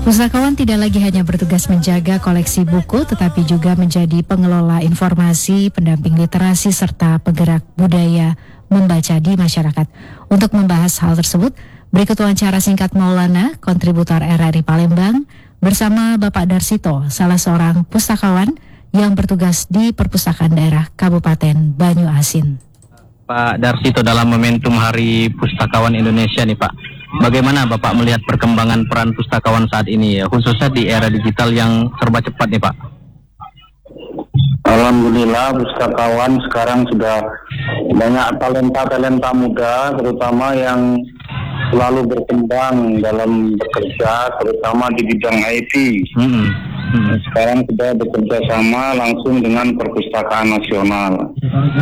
Pustakawan tidak lagi hanya bertugas menjaga koleksi buku, tetapi juga menjadi pengelola informasi, pendamping literasi, serta penggerak budaya membaca di masyarakat. Untuk membahas hal tersebut, berikut wawancara singkat Maulana, kontributor RRI Palembang, bersama Bapak Darsito, salah seorang pustakawan yang bertugas di Perpustakaan Daerah Kabupaten Banyuasin. Pak Darsito, dalam momentum Hari Pustakawan Indonesia nih Pak, bagaimana Bapak melihat perkembangan peran pustakawan saat ini ya, khususnya di era digital yang serba cepat nih Pak? Alhamdulillah, pustakawan sekarang sudah banyak talenta muda, terutama yang selalu berkembang dalam bekerja, terutama di bidang IT. Sekarang sudah bekerja sama langsung dengan Perpustakaan Nasional.